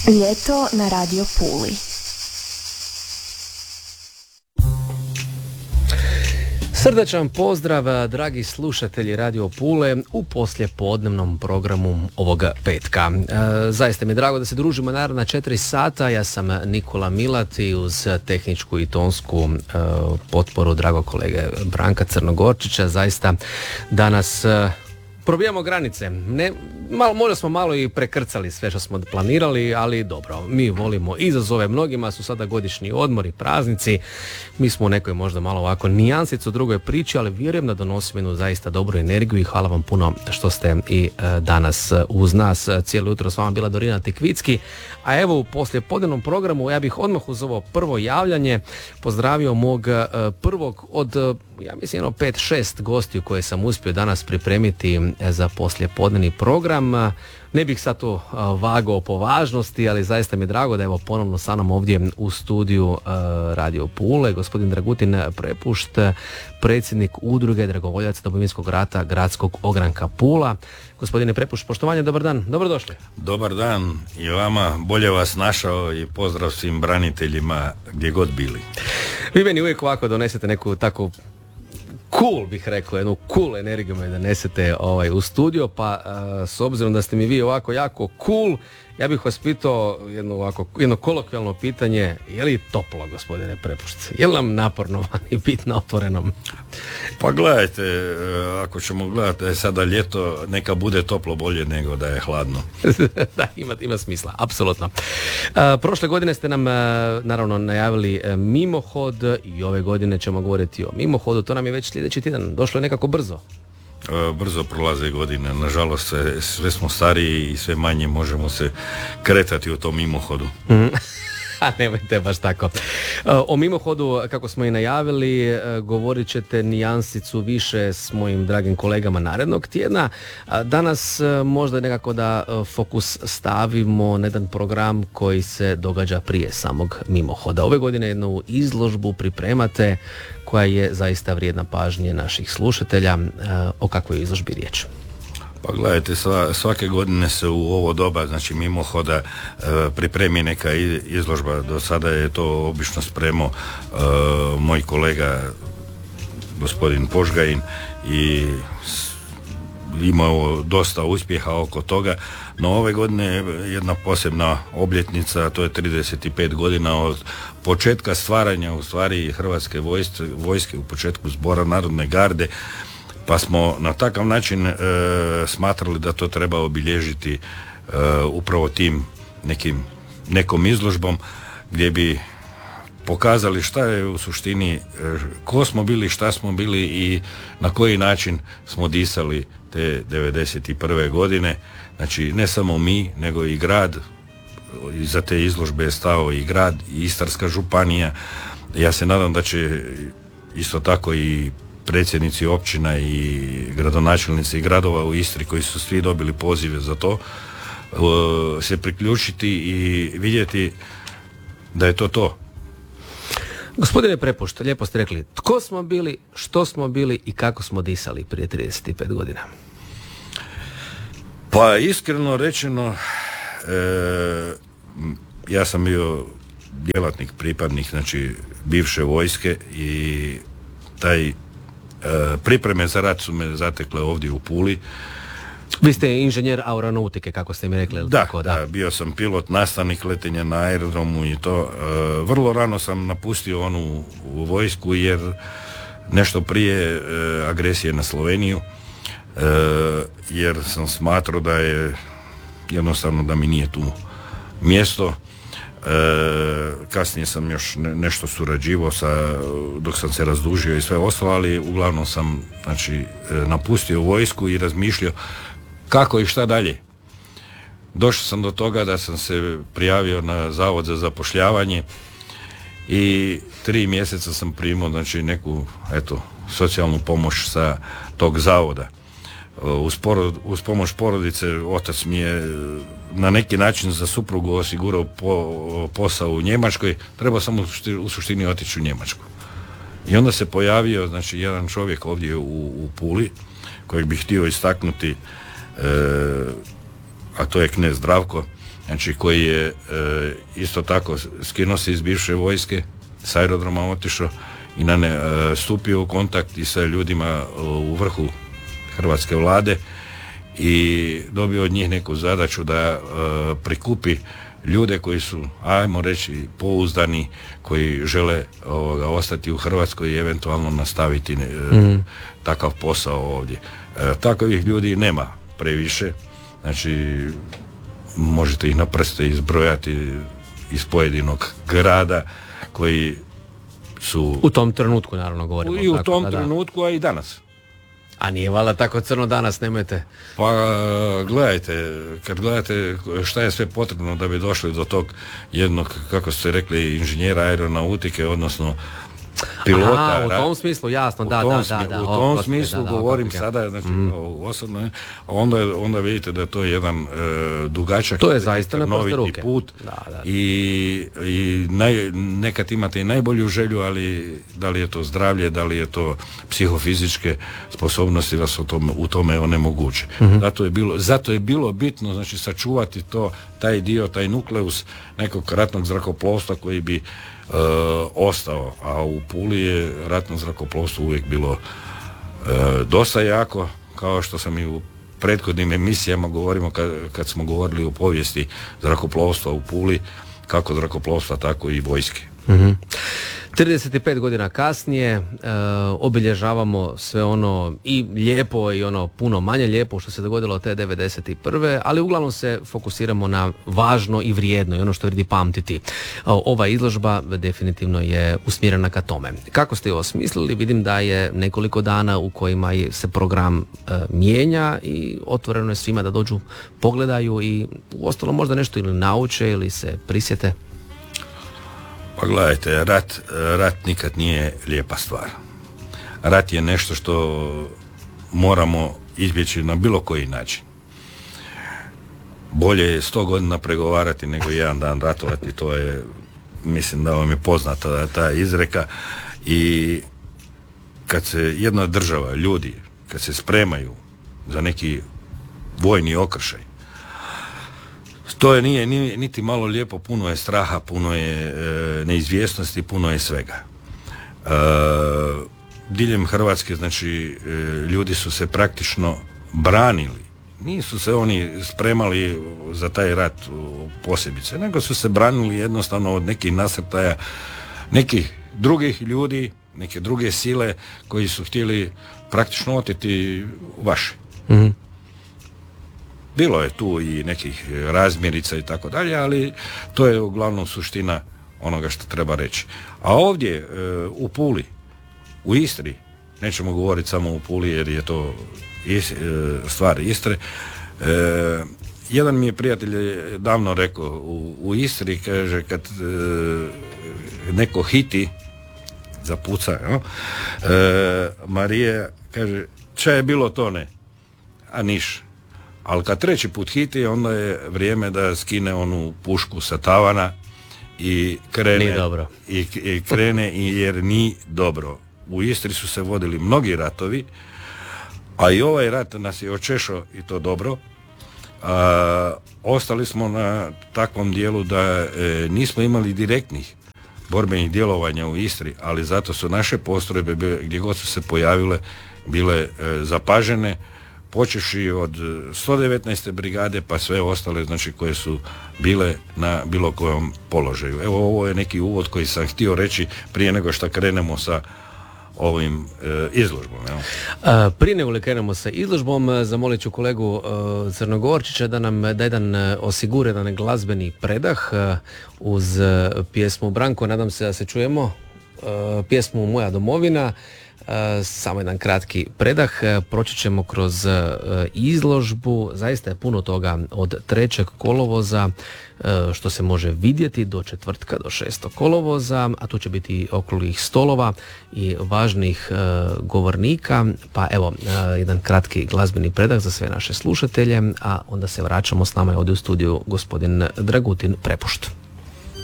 Ljeto na Radio Puli. Srdačan pozdrav, dragi slušatelji Radio Pule u poslijepodnevnom programu ovoga petka. Zaista mi je drago da se družimo naravno 4 sata. Ja sam Nikola Milat i uz tehničku i tonsku potporu dragog kolege Branka Crnogorčića zaista danas probijamo granice. Možda smo malo i prekrcali sve što smo planirali, ali dobro, mi volimo izazove. Mnogima su sada godišnji odmori, praznici. Mi smo u nekoj možda malo ovako nijansicu drugoj priči, ali vjerujem da donosimo jednu zaista dobru energiju i hvala vam puno što ste i danas uz nas. Cijelo jutro s vama bila Dorina Tikvicki, a evo u poslijepodnevnom programu ja bih odmah uz ovo prvo javljanje pozdravio mog prvog od, ja mislim, 5-6 gostiju koje sam uspio danas pripremiti za poslijepodnevni program. Ne bih sad tu vagao po važnosti, ali zaista mi je drago da evo ponovno sa mnom ovdje u studiju Radio Pule gospodin Dragutin Prepušt, predsjednik udruge dragovoljaca Domovinskog rata Gradskog ogranka Pula. Gospodine Prepušt, poštovanje, dobar dan, dobrodošli. Dobar dan i vama, bolje vas našao i pozdrav svim braniteljima gdje god bili. Vi meni uvijek ovako donesete neku takvu cool, bih rekao, jednu cool energiju me donesete u studio, pa s obzirom da ste mi vi ovako jako cool, ja bih vas pitao jedno kolokvijalno pitanje: je li toplo, gospodine Prepušt? Je li nam naporno vani biti na otvorenom? Pa gledajte, ako ćemo gledati da je sada ljeto, neka bude toplo bolje nego da je hladno. Da, ima smisla, apsolutno. Prošle godine ste nam naravno najavili mimohod i ove godine ćemo govoriti o mimohodu. To nam je već sljedeći tjedan. Došlo je nekako brzo. Brzo prolaze godine, nažalost sve smo stariji i sve manje možemo se kretati u tom mimohodu. A nemojte baš tako. O mimohodu, kako smo i najavili, govorit ćete nijansicu više s mojim dragim kolegama narednog tjedna. Danas možda nekako da fokus stavimo na jedan program koji se događa prije samog mimohoda. Ove godine jednu izložbu pripremate koja je zaista vrijedna pažnje naših slušatelja. O kakvoj izložbi riječ? Pa gledajte, svake godine se u ovo doba, znači mimohoda, pripremi neka izložba. Do sada je to obično spremao moj kolega gospodin Požgajin i imao dosta uspjeha oko toga, no ove godine je jedna posebna obljetnica, to je 35 godina od početka stvaranja u stvari Hrvatske vojske, u početku zbora Narodne garde, pa smo na takav način smatrali da to treba obilježiti upravo tim nekom izložbom gdje bi pokazali šta je u suštini, ko smo bili, šta smo bili i na koji način smo disali te 91. godine. Znači ne samo mi, nego i grad, iza te izložbe je stao i grad i Istarska županija. Ja se nadam da će isto tako i predsjednici općina i gradonačelnici gradova u Istri koji su svi dobili pozive za to se priključiti i vidjeti da je to. Gospodine Prepušt, lijepo ste rekli tko smo bili, što smo bili i kako smo disali prije 35 godina. Pa iskreno rečeno, ja sam bio djelatnik, pripadnik, znači bivše vojske i taj pripreme za rat su me zatekle ovdje u Puli. Vi ste inženjer aeronautike, kako ste mi rekli. Da, tako, da, bio sam pilot, nastavnik letenja na aerodromu i to. Vrlo rano sam napustio onu vojsku jer nešto prije agresije na Sloveniju, jer sam smatrao da je jednostavno da mi nije tu mjesto. Kasnije sam još nešto surađivao dok sam se razdužio i sve ostalo, ali uglavnom sam napustio vojsku i razmišljao kako i šta dalje. Došao sam do toga da sam se prijavio na Zavod za zapošljavanje i 3 mjeseca sam primao neku socijalnu pomoć sa tog zavoda. Uz pomoć porodice otac mi je na neki način za suprugu osigurao posao u Njemačkoj. Trebao sam u suštini otići u Njemačku. I onda se pojavio jedan čovjek ovdje u Puli kojeg bih htio istaknuti, a to je knez Zdravko, znači koji je isto tako skinuo se iz bivše vojske, s aerodroma otišao i stupio u kontakt i sa ljudima u vrhu hrvatske vlade i dobio od njih neku zadaću da prikupi ljude koji su, ajmo reći, pouzdani, koji žele ostati u Hrvatskoj i eventualno nastaviti takav posao ovdje. Takovih ljudi nema previše, znači možete ih na prste izbrojati iz pojedinog grada koji su... U tom trenutku naravno govorimo. I u tom trenutku, a i danas. A nije valjda tako crno danas, nemojte. Pa gledajte, kad gledate šta je sve potrebno da bi došli do tog jednog, kako ste rekli, inženjera aeronautike, odnosno pilota. U tom smislu, jasno, U tom smislu govorim sada, znači, osobno, onda vidite da je to jedan dugačak, to je zaista noviti put i nekad imate i najbolju želju, ali da li je to zdravlje, da li je to psihofizičke sposobnosti vas u tome onemoguće. Zato je bilo bitno, znači, sačuvati taj dio, taj nukleus nekog ratnog zrakoplovstva koji bi ostao, a u Puli je ratno zrakoplovstvo uvijek bilo dosta jako, kao što sam i u prethodnim emisijama govorimo kad smo govorili o povijesti zrakoplovstva u Puli, kako zrakoplovstva, tako i vojske. 35 godina kasnije obilježavamo sve ono i lijepo i ono puno manje lijepo što se dogodilo te 91. ali uglavnom se fokusiramo na važno i vrijedno i ono što vrijedi pamtiti. Ova izložba definitivno je usmjerena ka tome. Kako ste je osmislili? Vidim da je nekoliko dana u kojima se program mijenja i otvoreno je svima da dođu, pogledaju i uostalom možda nešto ili nauče ili se prisjete. Pa gledajte, rat nikad nije lijepa stvar. Rat je nešto što moramo izbjeći na bilo koji način. Bolje je 100 godina pregovarati nego jedan dan ratovati, to je, mislim da vam je poznata ta izreka. I kad se jedna država, ljudi, kad se spremaju za neki vojni okršaj, to je nije niti malo lijepo, puno je straha, puno je neizvjesnosti, puno je svega. Diljem Hrvatske, znači, ljudi su se praktično branili. Nisu se oni spremali za taj rat posebice, nego su se branili jednostavno od nekih nasrtaja nekih drugih ljudi, neke druge sile koji su htjeli praktično oteti vaše. Bilo je tu i nekih razmjerica i tako dalje, ali to je uglavnom suština onoga što treba reći. A ovdje u Puli, u Istri, nećemo govoriti samo u Puli jer je to stvar Istre, jedan mi je prijatelj davno rekao, u Istri, kaže, kad neko hiti, zapuca, Marija, kaže, če je bilo to ne, a niš. Ali kad treći put hiti, onda je vrijeme da skine onu pušku sa tavana i krene jer nije dobro. U Istri su se vodili mnogi ratovi, a i ovaj rat nas je očešao i to dobro. Ostali smo na takvom dijelu da nismo imali direktnih borbenih djelovanja u Istri, ali zato su naše postrojbe, gdje god su se pojavile, bile zapažene, počevši od 119. brigade pa sve ostale, znači, koje su bile na bilo kojem položaju. Evo, ovo je neki uvod koji sam htio reći prije nego što krenemo sa ovim izložbom. Prije nego li krenemo sa izložbom, zamolit ću kolegu Crnogorčića da nam da jedan osigura jedan glazbeni predah uz pjesmu Branko, nadam se da se čujemo, pjesmu Moja domovina. Samo jedan kratki predah, proći ćemo kroz izložbu, zaista je puno toga od 3. kolovoza što se može vidjeti do četvrtka, do 6. kolovoza, a tu će biti okruglih stolova i važnih govornika, pa evo jedan kratki glazbeni predah za sve naše slušatelje, a onda se vraćamo, s nama je ovdje u studiju gospodin Dragutin Prepušt.